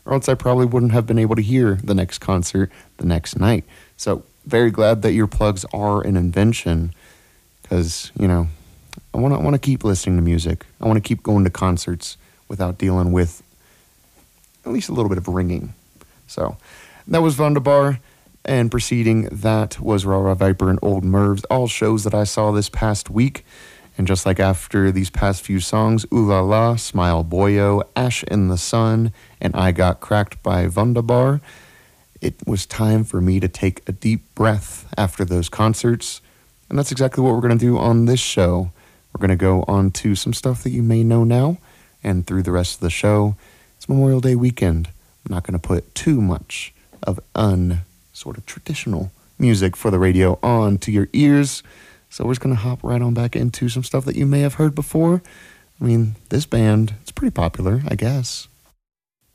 or else I probably wouldn't have been able to hear the next concert the next night. So, very glad that earplugs are an invention because, I want to keep listening to music. I want to keep going to concerts without dealing with at least a little bit of ringing. So, that was Wunderbar, and preceding that was Ra Ra Viper and Old Mervs, all shows that I saw this past week. And just like after these past few songs, Ooh La La, Smile Boyo, Ash in the Sun, and I Got Cracked by Wunderbar, it was time for me to take a deep breath after those concerts. And that's exactly what we're going to do on this show. We're going to go on to some stuff that you may know now, and through the rest of the show, it's Memorial Day weekend. I'm not going to put too much of sort of traditional music for the radio on to your ears. So we're just going to hop right on back into some stuff that you may have heard before. I mean, this band, it's pretty popular, I guess.